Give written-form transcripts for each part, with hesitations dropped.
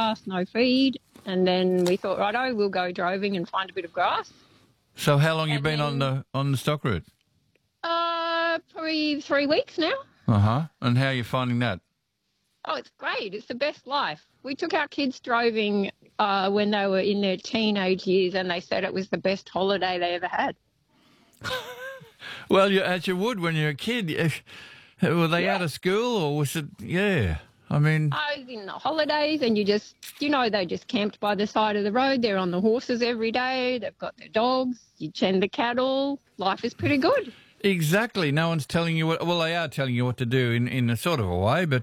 grass, no feed. And then we thought, righto, we'll go droving and find a bit of grass. So how long you And been on the stock route? Probably 3 weeks now. Uh-huh. And how are you finding that? Oh, it's great. It's the best life. We took our kids droving when they were in their teenage years, and they said it was the best holiday they ever had. Well, as you would when you're a kid. Were they out of school or was it, I mean... I was in the holidays, and they just camped by the side of the road. They're on the horses every day. They've got their dogs. You tend the cattle. Life is pretty good. Exactly. No one's telling you what... Well, they are telling you what to do in a sort of a way, but...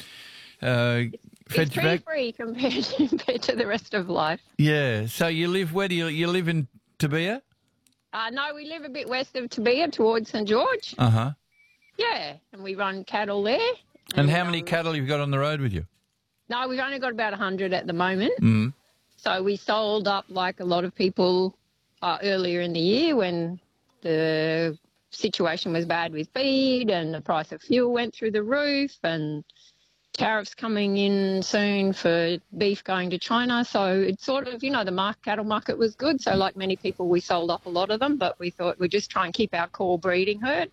it's pretty free compared to the rest of life. Yeah. So you live... Where do you live in Tabea? No, we live a bit west of Tabea towards St George. Uh-huh. Yeah, and we run cattle there. And how many cattle have you got on the road with you? No, we've only got about 100 at the moment. Mm. So we sold up like a lot of people earlier in the year when the situation was bad with feed and the price of fuel went through the roof and tariffs coming in soon for beef going to China. So it's sort of, the cattle market was good. So like many people, we sold off a lot of them, but we thought we'd just try and keep our core breeding herd.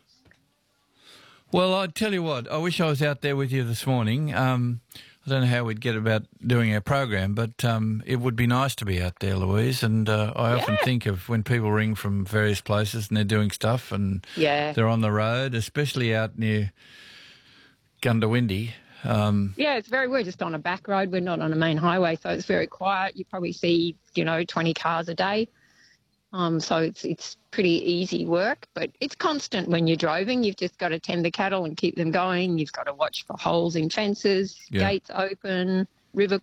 Well, I tell you what, I wish I was out there with you this morning. I don't know how we'd get about doing our program, but it would be nice to be out there, Louise. And I often think of when people ring from various places and they're doing stuff and they're on the road, especially out near Gundawindi. It's we're just on a back road. We're not on a main highway, so it's very quiet. You probably see, 20 cars a day. So it's pretty easy work, but it's constant when you're droving. You've just got to tend the cattle and keep them going. You've got to watch for holes in fences, gates open, river